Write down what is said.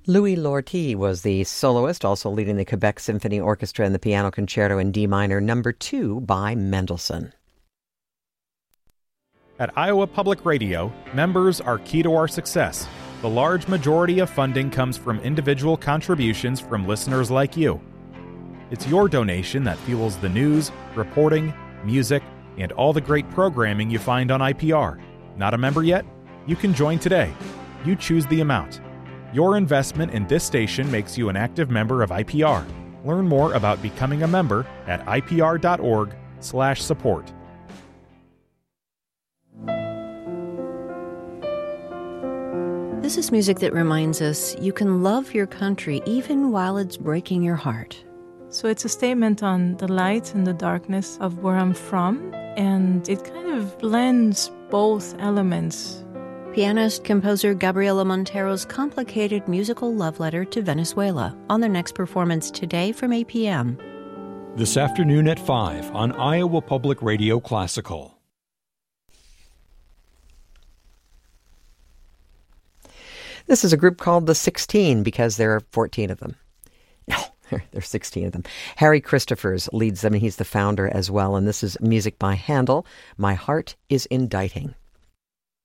Louis Lortie was the soloist, also leading the Quebec Symphony Orchestra in the Piano Concerto in D minor, number 2 by Mendelssohn. At Iowa Public Radio, members are key to our success. The large majority of funding comes from individual contributions from listeners like you. It's your donation that fuels the news, reporting, music, and all the great programming you find on IPR. Not a member yet? You can join today. You choose the amount. Your investment in this station makes you an active member of IPR. Learn more about becoming a member at ipr.org/support. This is music that reminds us you can love your country even while it's breaking your heart. So it's a statement on the light and the darkness of where I'm from, and it kind of blends both elements. Pianist-composer Gabriela Montero's complicated musical love letter to Venezuela on their next performance today from 8 p.m. This afternoon at 5 on Iowa Public Radio Classical. This is a group called the 16 because there are 14 of them. No, there are 16 of them. Harry Christophers leads them, and he's the founder as well. And this is music by Handel, My Heart is Indicting.